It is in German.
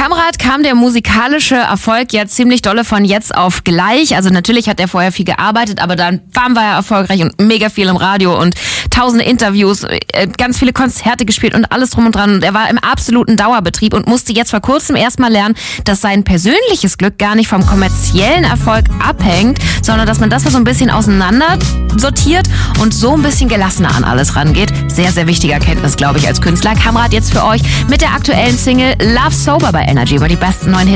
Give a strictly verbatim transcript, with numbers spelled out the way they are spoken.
Kamrat kam der musikalische Erfolg ja ziemlich dolle von jetzt auf gleich. Also natürlich hat er vorher viel gearbeitet, aber dann bam, war er erfolgreich und mega viel im Radio und tausende Interviews, ganz viele Konzerte gespielt und alles drum und dran. Und er war im absoluten Dauerbetrieb und musste jetzt vor kurzem erstmal lernen, dass sein persönliches Glück gar nicht vom kommerziellen Erfolg abhängt, sondern dass man das so ein bisschen auseinander sortiert und so ein bisschen gelassener an alles rangeht. Sehr, sehr wichtige Erkenntnis, glaube ich, als Künstler. Kamrat jetzt für euch mit der aktuellen Single Love Sober bei Energy über die besten neuen Hits.